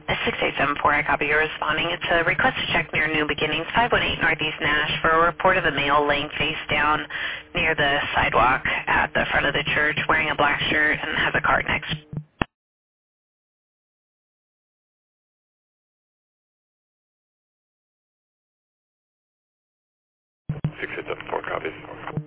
A 6874, I copy. You're responding. It's a request to check near New Beginnings, 518 Northeast Nash, for a report of a male laying face down near the sidewalk at the front of the church wearing a black shirt and has a cart next. 6874 copies.